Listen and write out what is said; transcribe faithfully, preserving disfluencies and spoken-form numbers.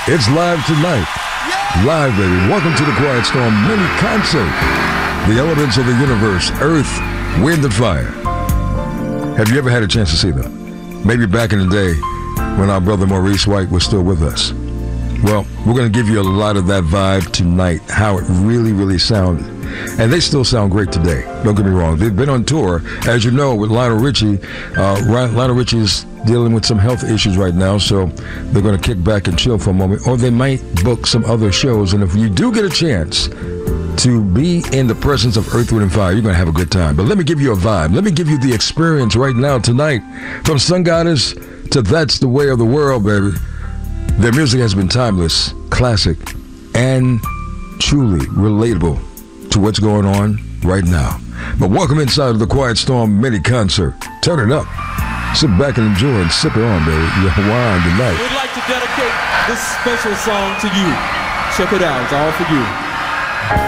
It's live tonight. Live, baby. Welcome to the Quiet Storm mini concert. The elements of the universe, earth, wind, and fire. Have you ever had a chance to see them? Maybe back in the day when our brother Maurice White was still with us. Well, we're going to give you a lot of that vibe tonight, how it really, really sounded. And they still sound great today. Don't get me wrong. They've been on tour, as you know, with Lionel Richie. Uh, Lionel Richie is dealing with some health issues right now, so they're going to kick back and chill for a moment. Or they might book some other shows. And if you do get a chance to be in the presence of Earth, Wind, and Fire, you're going to have a good time. But let me give you a vibe. Let me give you the experience right now tonight. From Sun Goddess to That's the Way of the World, baby. Their music has been timeless, classic, and truly relatable to what's going on right now. But welcome inside of the Quiet Storm mini concert. Turn it up. Sit back and enjoy and sip it on, baby. Your wine tonight. We'd like to dedicate this special song to you. Check it out. It's all for you.